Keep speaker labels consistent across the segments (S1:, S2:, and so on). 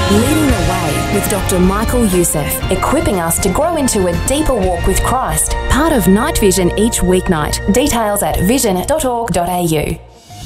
S1: Leading the Way with Dr. Michael Youssef, equipping us to grow into a deeper walk with Christ. Part of Night Vision each weeknight. Details at vision.org.au.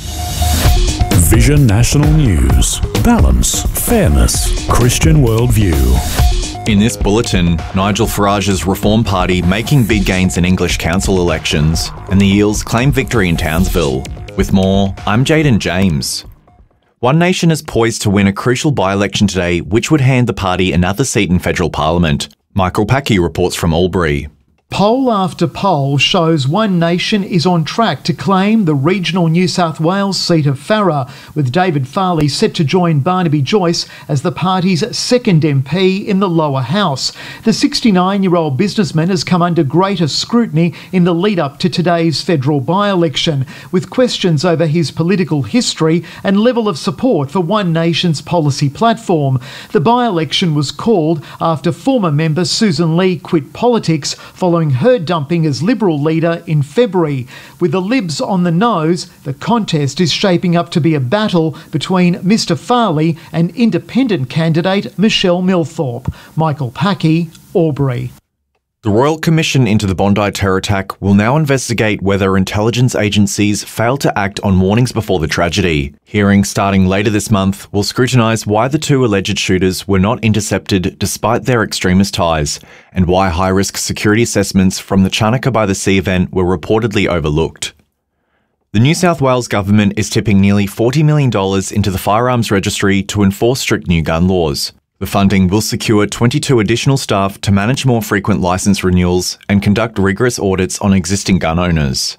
S2: Vision National News. Balance, fairness, Christian worldview.
S3: In this bulletin, Nigel Farage's Reform Party making big gains in English council elections, and the Eels claim victory in Townsville. With more, I'm Jaden James. One Nation is poised to win a crucial by-election today, which would hand the party another seat in federal parliament. Michael Packey reports from Albury.
S4: Poll after poll shows One Nation is on track to claim the regional New South Wales seat of Farrer, with David Farley set to join Barnaby Joyce as the party's second MP in the lower house. The 69-year-old businessman has come under greater scrutiny in the lead-up to today's federal by-election, with questions over his political history and level of support for One Nation's policy platform. The by-election was called after former member Susan Lee quit politics following her dumping as Liberal leader in February. With the Libs on the nose, the contest is shaping up to be a battle between Mr Farley and independent candidate Michelle Milthorpe. Michael Packey, Albury.
S3: The Royal Commission into the Bondi terror attack will now investigate whether intelligence agencies failed to act on warnings before the tragedy. Hearings starting later this month will scrutinise why the two alleged shooters were not intercepted despite their extremist ties, and why high-risk security assessments from the Chanaka-by-the-Sea event were reportedly overlooked. The New South Wales government is tipping nearly $40 million into the firearms registry to enforce strict new gun laws. The funding will secure 22 additional staff to manage more frequent licence renewals and conduct rigorous audits on existing gun owners.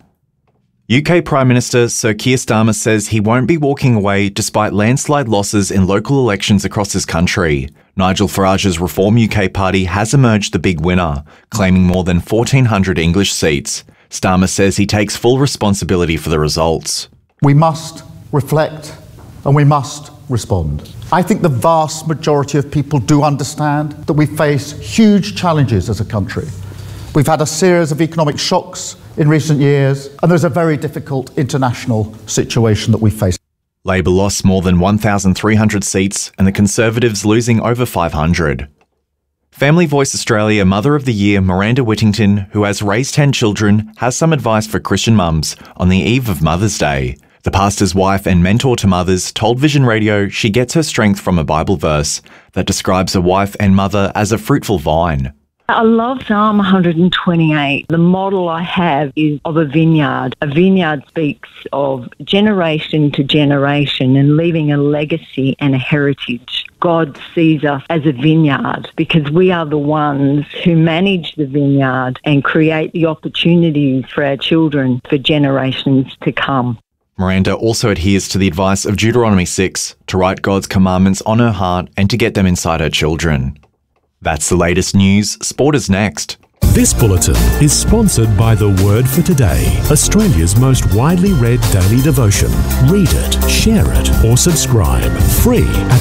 S3: UK Prime Minister Sir Keir Starmer says he won't be walking away despite landslide losses in local elections across his country. Nigel Farage's Reform UK Party has emerged the big winner, claiming more than 1,400 English seats. Starmer says he takes full responsibility for the results.
S5: We must reflect and we must respond. I think the vast majority of people do understand that we face huge challenges as a country. We've had a series of economic shocks in recent years, and there's a very difficult international situation that we face.
S3: Labor lost more than 1,300 seats, and the Conservatives losing over 500. Family Voice Australia Mother of the Year Miranda Whittington, who has raised 10 children, has some advice for Christian mums on the eve of Mother's Day. The pastor's wife and mentor to mothers told Vision Radio she gets her strength from a Bible verse that describes a wife and mother as a fruitful vine.
S6: I love Psalm 128. The model I have is of a vineyard. A vineyard speaks of generation to generation and leaving a legacy and a heritage. God sees us as a vineyard because we are the ones who manage the vineyard and create the opportunities for our children for generations to come.
S3: Miranda also adheres to the advice of Deuteronomy 6 to write God's commandments on her heart and to get them inside her children. That's the latest news. Sport is next.
S2: This bulletin is sponsored by The Word for Today, Australia's most widely read daily devotion. Read it, share it, or subscribe. Free at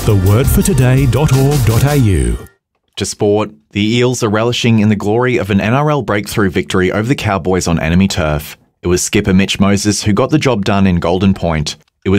S2: thewordfortoday.org.au.
S3: To sport, the Eels are relishing in the glory of an NRL breakthrough victory over the Cowboys on enemy turf. It was skipper Mitch Moses who got the job done in Golden Point. Before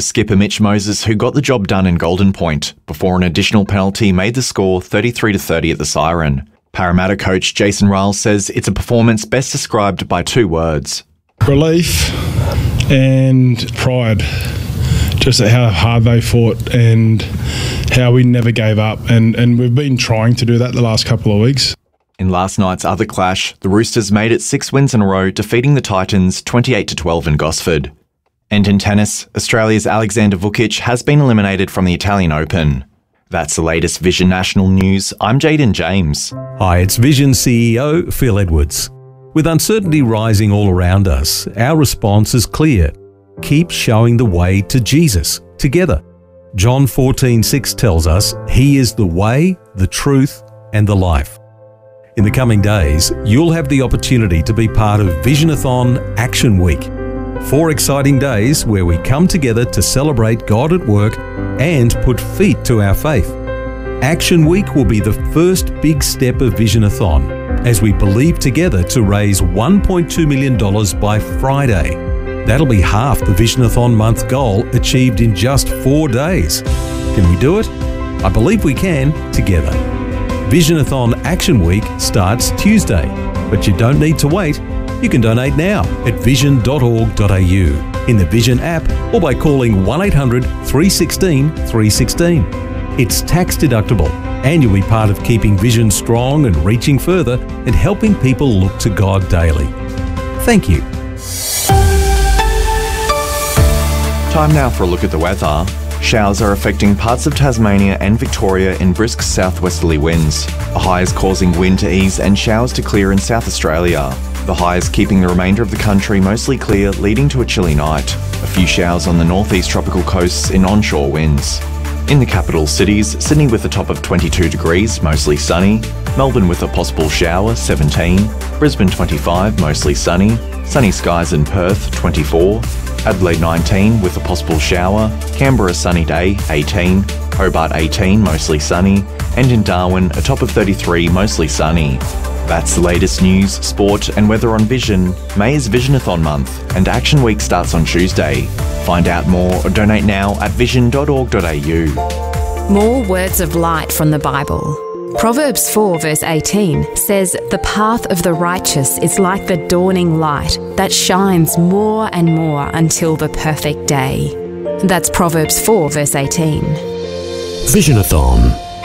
S3: an additional penalty made the score 33-30 at the siren. Parramatta coach Jason Riles says it's a performance best described by two words.
S7: Relief and pride. Just at how hard they fought and how we never gave up. And we've been trying to do that the last couple of weeks.
S3: In last night's other clash, the Roosters made it 6 wins in a row, defeating the Titans 28-12 in Gosford. And in tennis, Australia's Alexander Vukic has been eliminated from the Italian Open. That's the latest Vision National News. I'm Jaden James.
S8: Hi, it's Vision CEO Phil Edwards. With uncertainty rising all around us, our response is clear. Keep showing the way to Jesus together. John 14:6 tells us He is the way, the truth, and the life. In the coming days, you'll have the opportunity to be part of Visionathon Action Week. 4 exciting days where we come together to celebrate God at work and put feet to our faith. Action Week will be the first big step of Visionathon as we believe together to raise $1.2 million by Friday. That'll be half the Visionathon month goal achieved in just 4 days. Can we do it? I believe we can together. Visionathon Action Week starts Tuesday, but you don't need to wait. You can donate now at vision.org.au, in the Vision app, or by calling 1800 316 316. It's tax deductible, and you'll be part of keeping Vision strong and reaching further and helping people look to God daily. Thank you.
S3: Time now for a look at the weather. Showers are affecting parts of Tasmania and Victoria in brisk southwesterly winds. A high is causing wind to ease and showers to clear in South Australia. The high is keeping the remainder of the country mostly clear, leading to a chilly night. A few showers on the northeast tropical coasts in onshore winds. In the capital cities, Sydney with a top of 22 degrees, mostly sunny. Melbourne with a possible shower, 17. Brisbane 25, mostly sunny. Sunny skies in Perth, 24. Adelaide 19 with a possible shower. Canberra sunny day, 18. Hobart 18, mostly sunny. And in Darwin, a top of 33, mostly sunny. That's the latest news, sport and weather on Vision. May is Visionathon month and Action Week starts on Tuesday. Find out more or donate now at vision.org.au.
S1: More words of light from the Bible. Proverbs 4 verse 18 says, "The path of the righteous is like the dawning light that shines more and more until the perfect day." That's Proverbs 4 verse 18.
S2: Visionathon.